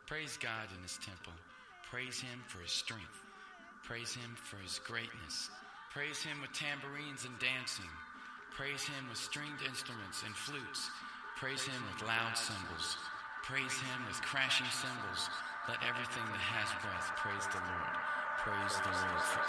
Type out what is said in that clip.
Praise God in his temple. Praise him for his strength. Praise him for his greatness. Praise him with tambourines and dancing. Praise him with stringed instruments and flutes. Praise him with loud cymbals. Praise him with crashing cymbals. Let everything that has breath praise the Lord. Praise the Lord forever.